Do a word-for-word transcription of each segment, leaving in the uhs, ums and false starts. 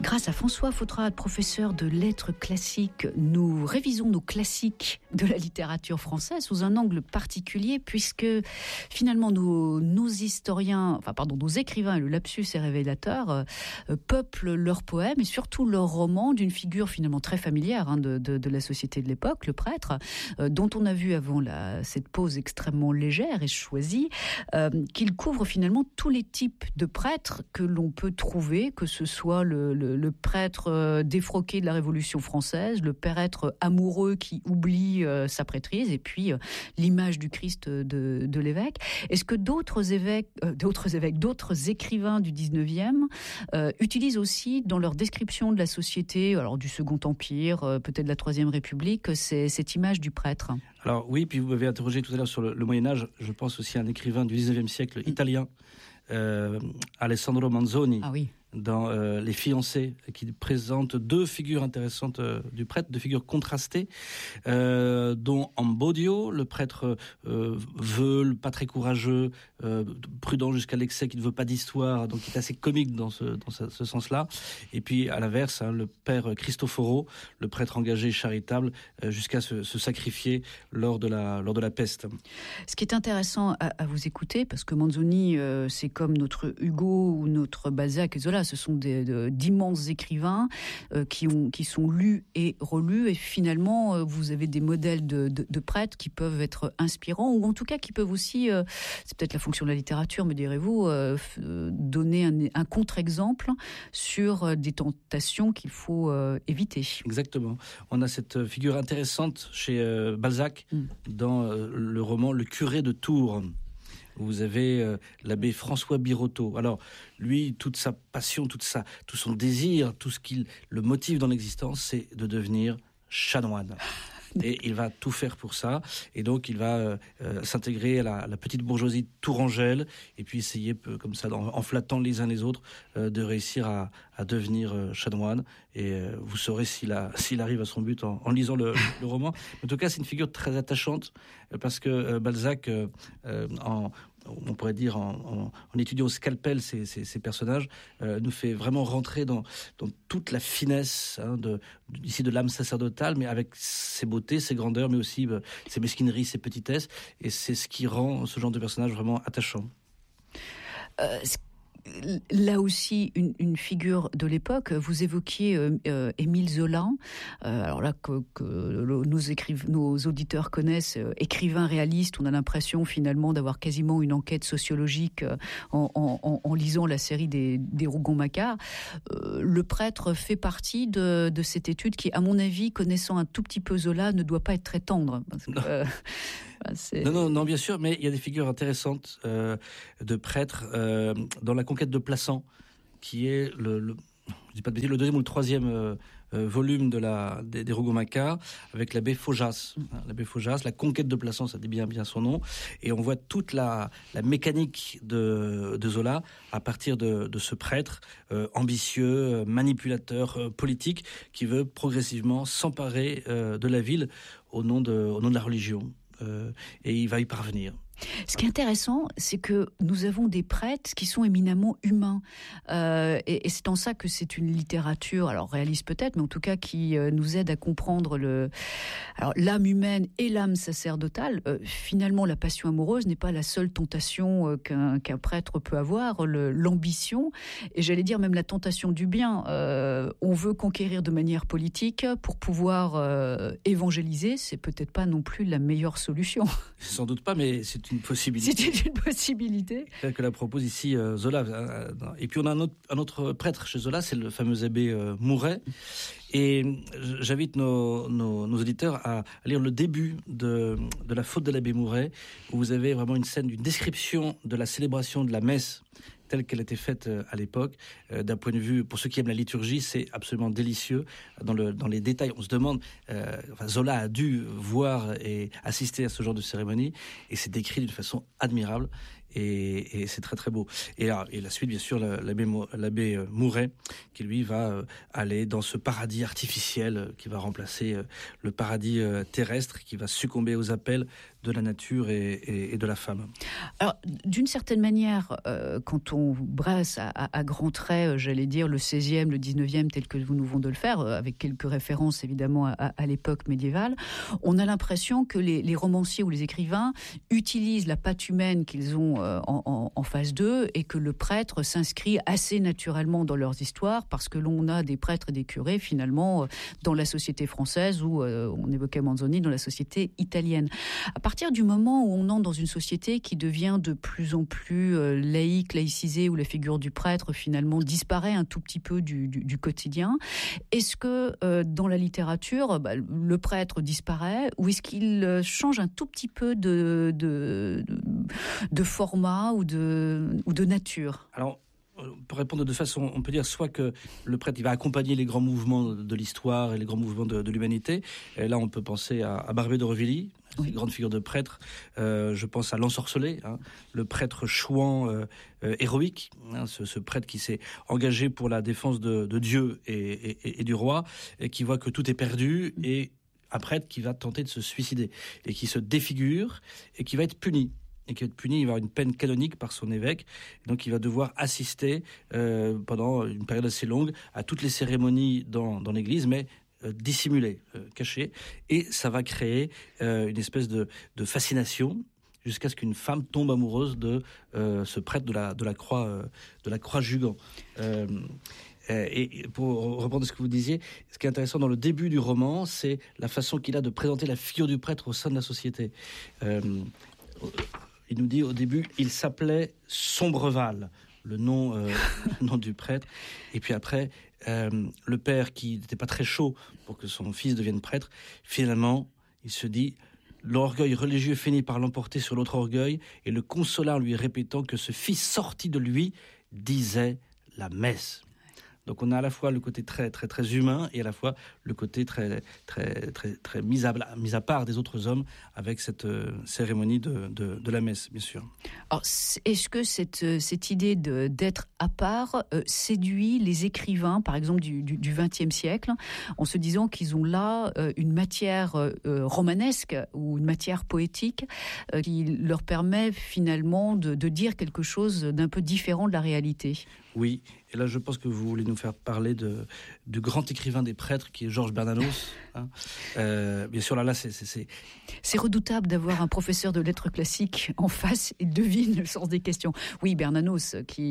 Grâce à François Fautrade, professeur de lettres classiques, nous révisons nos classiques de la littérature française sous un angle particulier, puisque finalement nos, nos historiens, enfin pardon, nos écrivains, et le lapsus est révélateur, euh, peuplent leurs poèmes et surtout leurs romans d'une figure finalement très familière hein, de, de, de la société de l'époque, le prêtre, euh, dont on a vu avant la, cette pause extrêmement légère et choisie, euh, qu'il couvre finalement tous les types de prêtres que l'on peut trouver, que ce soit le, le, le prêtre défroqué de la Révolution française, le prêtre amoureux qui oublie euh, sa prêtrise, et puis euh, l'image du Christ de, de l'évêque. Est-ce que d'autres évêques, euh, d'autres évêques, d'autres écrivains du dix-neuvième euh, utilisent aussi dans leur description de la société, alors du Second Empire, euh, peut-être de la Troisième République, c'est, cette image du prêtre? Alors oui, puis vous m'avez interrogé tout à l'heure sur le, le Moyen-Âge. Je pense aussi à un écrivain du dix-neuvième siècle mmh. italien, euh, Alessandro Manzoni. Ah oui. Dans euh, Les Fiancés, qui présente deux figures intéressantes euh, du prêtre, deux figures contrastées, euh, dont Ambodio, le prêtre euh, veule, pas très courageux, euh, prudent jusqu'à l'excès, qui ne veut pas d'histoire, donc qui est assez comique dans ce, dans ce, ce sens-là. Et puis à l'inverse, hein, le père Cristoforo, le prêtre engagé, charitable, euh, jusqu'à se, se sacrifier lors de la lors de la peste. Ce qui est intéressant à, à vous écouter, parce que Manzoni, euh, c'est comme notre Hugo ou notre Balzac et Zola. Ce sont des, de, d'immenses écrivains euh, qui, ont, qui sont lus et relus, et finalement euh, vous avez des modèles de, de, de prêtres qui peuvent être inspirants, ou en tout cas qui peuvent aussi, euh, c'est peut-être la fonction de la littérature, me direz-vous, euh, euh, donner un, un contre-exemple sur des tentations qu'il faut euh, éviter. Exactement. On a cette figure intéressante chez euh, Balzac mm. dans euh, le roman Le curé de Tours. Vous avez euh, l'abbé François Birotteau. Alors, lui, toute sa passion, toute sa, tout son désir, tout ce qui le motive dans l'existence, c'est de devenir chanoine. Et il va tout faire pour ça. Et donc, il va euh, euh, s'intégrer à la, à la petite bourgeoisie tourangelle, et puis essayer, peu, comme ça, en, en flattant les uns les autres, euh, de réussir à, à devenir euh, chanoine. Et euh, vous saurez s'il, a, s'il arrive à son but en, en lisant le, le roman. En tout cas, c'est une figure très attachante, parce que euh, Balzac, euh, euh, en... on pourrait dire en, en, en étudiant au scalpel ces, ces, ces personnages, euh, nous fait vraiment rentrer dans, dans toute la finesse hein, de, ici de l'âme sacerdotale, mais avec ses beautés, ses grandeurs, mais aussi euh, ses mesquineries, ses petitesses, et c'est ce qui rend ce genre de personnage vraiment attachant. Euh, Là aussi, une, une figure de l'époque. Vous évoquiez euh, euh, Émile Zola. Euh, alors là, que, que le, nos, écriv- nos auditeurs connaissent, euh, écrivain réaliste. On a l'impression finalement d'avoir quasiment une enquête sociologique euh, en, en, en lisant la série des, des Rougon-Macquart. Euh, le prêtre fait partie de, de cette étude qui, à mon avis, connaissant un tout petit peu Zola, ne doit pas être très tendre. Parce que, euh, C'est... Non, non, non, bien sûr, mais il y a des figures intéressantes euh, de prêtres euh, dans la conquête de Plassans, qui est le, le, je dis pas de bêtises, le deuxième ou le troisième euh, euh, volume de la des, des Rougon-Macquart, avec l'abbé Faujas. Mmh. Hein, l'abbé Faujas, la conquête de Plassans, ça dit bien bien son nom, et on voit toute la, la mécanique de, de Zola à partir de, de ce prêtre euh, ambitieux, manipulateur, euh, politique, qui veut progressivement s'emparer euh, de la ville au nom de, au nom de la religion. Euh, et il va y parvenir. Ce qui est intéressant, c'est que nous avons des prêtres qui sont éminemment humains. Euh, et, et c'est en ça que c'est une littérature, alors réaliste peut-être, mais en tout cas qui euh, nous aide à comprendre le, alors, l'âme humaine et l'âme sacerdotale. Euh, finalement, la passion amoureuse n'est pas la seule tentation euh, qu'un, qu'un prêtre peut avoir, le, l'ambition, et j'allais dire même la tentation du bien. Euh, on veut conquérir de manière politique pour pouvoir euh, évangéliser, c'est peut-être pas non plus la meilleure solution. Sans doute pas, mais c'est une possibilité. C'était une possibilité. Telle que la propose ici euh, Zola. Et puis on a un autre, un autre prêtre chez Zola, c'est le fameux abbé euh, Mouret. Et j'invite nos, nos, nos auditeurs à lire le début de, de La faute de l'abbé Mouret, où vous avez vraiment une scène, une description de la célébration de la messe telle qu'elle était faite à l'époque. Euh, d'un point de vue, pour ceux qui aiment la liturgie, c'est absolument délicieux. Dans, le, dans les détails, on se demande, euh, enfin, Zola a dû voir et assister à ce genre de cérémonie, et c'est décrit d'une façon admirable. et, et c'est très très beau. Et, et la suite, bien sûr, l'abbé, l'abbé Mouret, qui lui va aller dans ce paradis artificiel qui va remplacer le paradis terrestre, qui va succomber aux appels de la nature et, et, et de la femme. Alors, d'une certaine manière, euh, quand on brasse à, à, à grands traits, euh, j'allais dire, le seizième, le dix-neuvième, tel que nous venons de le faire, euh, avec quelques références évidemment à, à l'époque médiévale, on a l'impression que les, les romanciers ou les écrivains utilisent la patte humaine qu'ils ont euh, en, en, en face d'eux et que le prêtre s'inscrit assez naturellement dans leurs histoires parce que l'on a des prêtres et des curés finalement euh, dans la société française ou, euh, on évoquait Manzoni, dans la société italienne. À partir du moment où on entre dans une société qui devient de plus en plus euh, laïque, laïcisée, où la figure du prêtre finalement disparaît un tout petit peu du, du, du quotidien, est-ce que euh, dans la littérature, bah, le prêtre disparaît ou est-ce qu'il euh, change un tout petit peu de, de, de, de format ou de, ou de nature ? Alors, pour répondre de deux façons, on peut dire soit que le prêtre il va accompagner les grands mouvements de l'histoire et les grands mouvements de, de l'humanité. Et là, on peut penser à, à Barbé d'Aurevilly, oui. Une grande figure de prêtre. Euh, je pense à l'Ensorcelé, hein, le prêtre chouan euh, euh, héroïque, hein, ce, ce prêtre qui s'est engagé pour la défense de, de Dieu et, et, et du roi, et qui voit que tout est perdu, et un prêtre qui va tenter de se suicider, et qui se défigure, et qui va être puni. Et qui va être puni, il va avoir une peine canonique par son évêque. Donc il va devoir assister euh, pendant une période assez longue à toutes les cérémonies dans, dans l'église, mais euh, dissimulées, euh, cachées. Et ça va créer euh, une espèce de, de fascination jusqu'à ce qu'une femme tombe amoureuse de euh, ce prêtre de la, de la croix, euh, de la croix Jugan. Euh, Et pour reprendre ce que vous disiez, ce qui est intéressant dans le début du roman, c'est la façon qu'il a de présenter la figure du prêtre au sein de la société. Euh, Il nous dit au début, il s'appelait Sombreval, le nom, euh, le nom du prêtre. Et puis après, euh, le père qui n'était pas très chaud pour que son fils devienne prêtre, finalement, il se dit, l'orgueil religieux finit par l'emporter sur l'autre orgueil, et le consola en lui répétant que ce fils sorti de lui disait la messe. Donc on a à la fois le côté très très très humain et à la fois le côté très très très très mis à mis à part des autres hommes avec cette euh, cérémonie de, de de la messe, bien sûr. Alors est-ce que cette cette idée de d'être à part euh, séduit les écrivains, par exemple du du, du vingtième siècle, en se disant qu'ils ont là euh, une matière euh, romanesque ou une matière poétique euh, qui leur permet finalement de, de dire quelque chose d'un peu différent de la réalité? Oui, et là je pense que vous voulez nous faire parler de, du grand écrivain des prêtres qui est Georges Bernanos. Hein. Euh, bien sûr, là, là c'est, c'est, c'est... c'est redoutable d'avoir un professeur de lettres classiques en face et devine le sens des questions. Oui, Bernanos,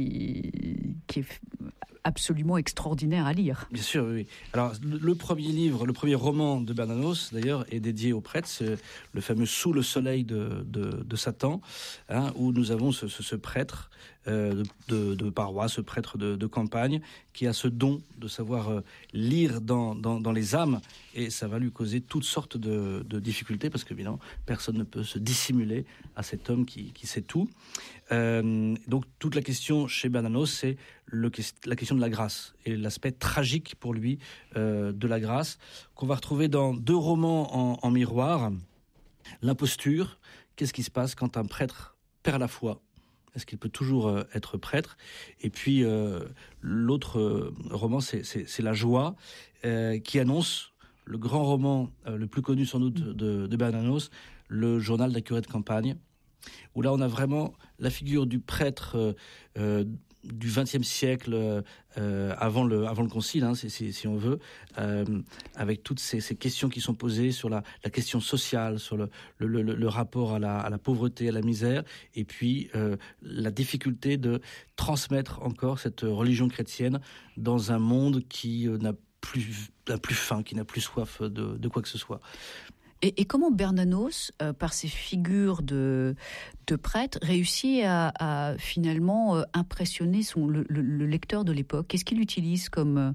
qui, qui est absolument extraordinaire à lire. Bien sûr, oui. Alors, le, le premier livre, le premier roman de Bernanos, d'ailleurs, est dédié aux prêtres. C'est le fameux Sous le soleil de, de, de Satan, hein, où nous avons ce, ce, ce prêtre euh, de, de, de paroisse, ce prêtre de, de campagne, qui a ce don de savoir euh, lire dans, dans, dans les âmes, et ça va lui causer toutes sortes de, de difficultés, parce que, évidemment, personne ne peut se dissimuler à cet homme qui, qui sait tout. Euh, donc, toute la question chez Bernanos, c'est le, la question de la grâce et l'aspect tragique pour lui euh, de la grâce qu'on va retrouver dans deux romans en, en miroir. L'imposture, qu'est-ce qui se passe quand un prêtre perd la foi ? Est-ce qu'il peut toujours euh, être prêtre ? Et puis euh, l'autre euh, roman, c'est, c'est, c'est La joie, euh, qui annonce le grand roman euh, le plus connu sans doute de, de Bernanos, le journal d'un curé de campagne, où là on a vraiment la figure du prêtre euh, euh, du vingtième siècle, euh, avant, le, avant le concile, hein, si, si, si on veut, euh, avec toutes ces, ces questions qui sont posées sur la, la question sociale, sur le, le, le, le rapport à la, à la pauvreté, à la misère, et puis euh, la difficulté de transmettre encore cette religion chrétienne dans un monde qui euh, n'a plus, n'a plus faim, qui n'a plus soif de, de quoi que ce soit. Et, et comment Bernanos, euh, par ses figures de, de prêtre, réussit à, à finalement euh, impressionner son, le, le, le lecteur de l'époque ? Qu'est-ce qu'il utilise comme,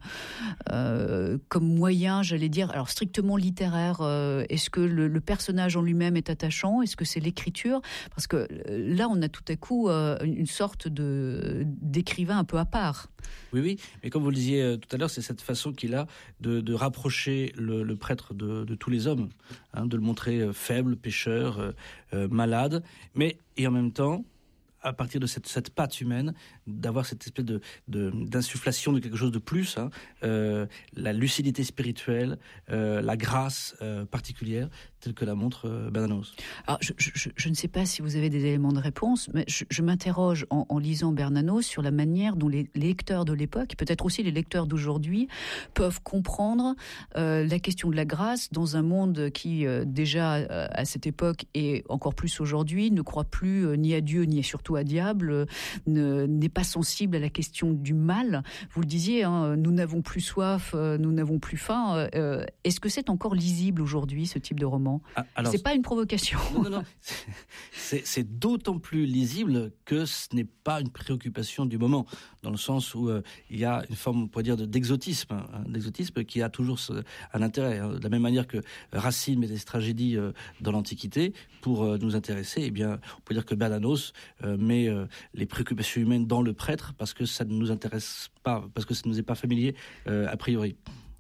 euh, comme moyen, j'allais dire, alors strictement littéraire ? euh, Est-ce que le, le personnage en lui-même est attachant ? Est-ce que c'est l'écriture ? Parce que euh, là, on a tout à coup euh, une sorte de, d'écrivain un peu à part. Oui, oui, mais comme vous le disiez euh, tout à l'heure, c'est cette façon qu'il a de, de rapprocher le, le prêtre de, de tous les hommes, hein, de le montrer euh, faible, pécheur, euh, euh, malade, mais et en même temps à partir de cette, cette patte humaine, d'avoir cette espèce de, de, d'insufflation de quelque chose de plus, hein, euh, la lucidité spirituelle, euh, la grâce euh, particulière, telle que la montre euh, Bernanos. Alors, je, je, je ne sais pas si vous avez des éléments de réponse, mais je, je m'interroge en, en lisant Bernanos sur la manière dont les, les lecteurs de l'époque, peut-être aussi les lecteurs d'aujourd'hui, peuvent comprendre euh, la question de la grâce dans un monde qui, euh, déjà euh, à cette époque et encore plus aujourd'hui, ne croit plus euh, ni à Dieu ni surtout à diable, euh, ne, n'est pas sensible à la question du mal. Vous le disiez, hein, nous n'avons plus soif, euh, nous n'avons plus faim. Euh, est-ce que c'est encore lisible aujourd'hui, ce type de roman ? Ah, alors, c'est pas une provocation. Non, non, non. C'est, c'est d'autant plus lisible que ce n'est pas une préoccupation du moment, dans le sens où euh, il y a une forme, on pourrait dire, de, d'exotisme, hein, d'exotisme qui a toujours ce, un intérêt. Hein. De la même manière que Racine mettait ses tragédies euh, dans l'Antiquité pour euh, nous intéresser, eh bien, on peut dire que Bernanos euh, met euh, les préoccupations humaines dans le prêtre parce que ça ne nous intéresse pas, parce que ça ne nous est pas familier euh, a priori.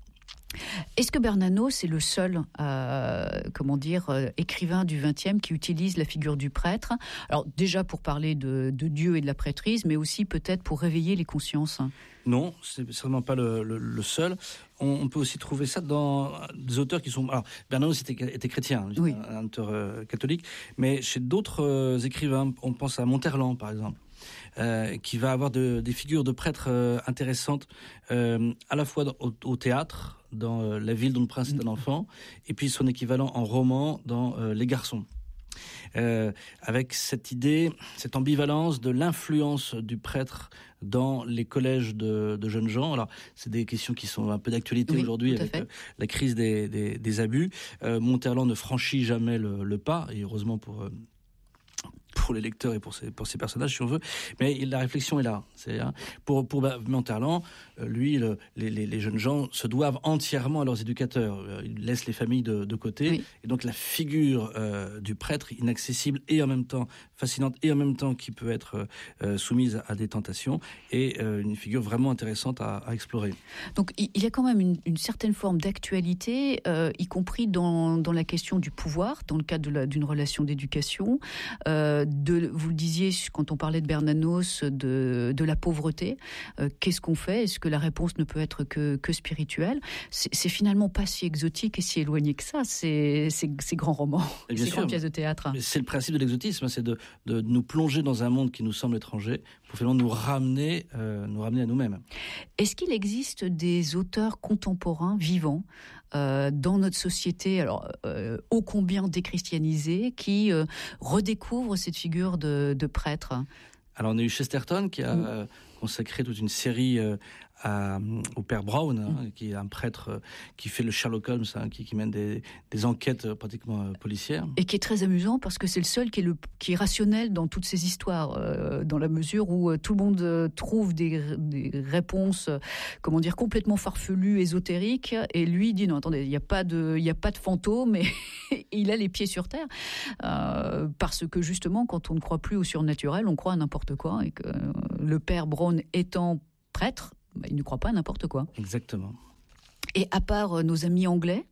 Est-ce que Bernanos est le seul, euh, comment dire, euh, écrivain du vingtième qui utilise la figure du prêtre ? Alors déjà pour parler de, de Dieu et de la prêtrise, mais aussi peut-être pour réveiller les consciences. Non, c'est certainement pas le, le, le seul. On, on peut aussi trouver ça dans des auteurs qui sont... Alors, Bernanos était, était chrétien, oui. un, un auteur euh, catholique, mais chez d'autres euh, écrivains, on pense à Monterland par exemple. Euh, qui va avoir de, des figures de prêtres euh, intéressantes, euh, à la fois dans, au, au théâtre, dans euh, La ville dont le prince est un enfant, et puis son équivalent en roman dans euh, Les garçons. Euh, avec cette idée, cette ambivalence de l'influence du prêtre dans les collèges de, de jeunes gens. Alors, c'est des questions qui sont un peu d'actualité oui, aujourd'hui avec euh, la crise des, des, des abus. Euh, Monterland ne franchit jamais le, le pas, et heureusement pour... Euh, pour les lecteurs et pour ces, pour ces personnages, si on veut. Mais la réflexion est là. C'est, hein, pour, pour Monterland, lui, le, les, les jeunes gens se doivent entièrement à leurs éducateurs. Ils laissent les familles de, de côté. Oui. Et donc, la figure euh, du prêtre, inaccessible et en même temps fascinante, et en même temps qui peut être euh, soumise à des tentations, est euh, une figure vraiment intéressante à, à explorer. Donc, il y a quand même une, une certaine forme d'actualité, euh, y compris dans, dans la question du pouvoir, dans le cadre de la, d'une relation d'éducation. Euh, De, vous le disiez quand on parlait de Bernanos, de, de la pauvreté. Euh, qu'est-ce qu'on fait ? Est-ce que la réponse ne peut être que, que spirituelle ? c'est, c'est finalement pas si exotique et si éloigné que ça, ces, ces, ces grands romans, et ces sûr, grandes pièces de théâtre. C'est le principe de l'exotisme, c'est de, de nous plonger dans un monde qui nous semble étranger pour finalement nous ramener, euh, nous ramener à nous-mêmes. Est-ce qu'il existe des auteurs contemporains vivants Euh, dans notre société, alors euh, ô combien déchristianisée, qui euh, redécouvre cette figure de, de prêtre ? Alors on a eu Chesterton qui a euh, consacré toute une série euh, à, au père Brown, hein, mm. qui est un prêtre euh, qui fait le Sherlock Holmes, hein, qui, qui mène des, des enquêtes euh, pratiquement euh, policières. Et qui est très amusant parce que c'est le seul qui est, le, qui est rationnel dans toutes ces histoires, euh, dans la mesure où euh, tout le monde euh, trouve des, des réponses, euh, comment dire, complètement farfelues, ésotériques, et lui dit non, attendez, il n'y a pas de, il n'y a pas de fantôme, et il a les pieds sur terre, euh, parce que justement, quand on ne croit plus au surnaturel, on croit à n'importe quoi, et que euh, le père Brown étant prêtre, bah, il ne croit pas à n'importe quoi. Exactement. Et à part euh, nos amis anglais,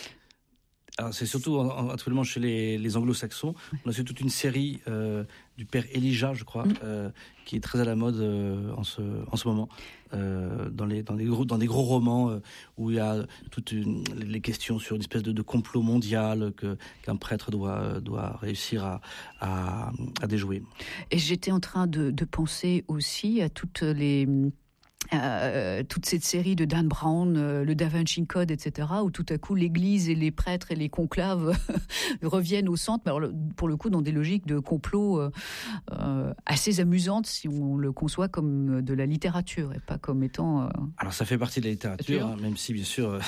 alors c'est surtout actuellement chez les, les anglo-saxons, on a fait toute une série euh, du père Elijah, je crois, mm. euh, qui est très à la mode euh, en, ce, en ce moment, euh, dans, les, dans, des gros, dans des gros romans euh, où il y a toutes une, les questions sur une espèce de, de complot mondial que, qu'un prêtre doit, doit réussir à, à, à déjouer. Et j'étais en train de, de penser aussi à toutes les... Euh, toute cette série de Dan Brown, euh, le Da Vinci Code, et cetera, où tout à coup l'Église et les prêtres et les conclaves reviennent au centre, mais alors, le, pour le coup dans des logiques de complot euh, euh, assez amusantes si on le conçoit comme de la littérature et pas comme étant... Euh... Alors ça fait partie de la littérature, hein, même si bien sûr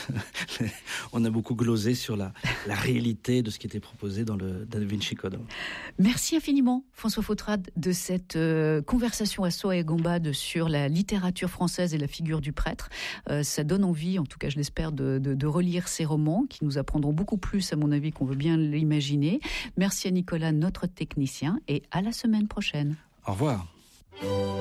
on a beaucoup glosé sur la, la réalité de ce qui était proposé dans le Da Vinci Code. Merci infiniment François Fautrade de cette euh, conversation à Soa et Gambade sur la littérature française et la figure du prêtre. Euh, ça donne envie, en tout cas je l'espère, de, de, de relire ces romans qui nous apprendront beaucoup plus, à mon avis, qu'on veut bien l'imaginer. Merci à Nicolas, notre technicien, et à la semaine prochaine. Au revoir.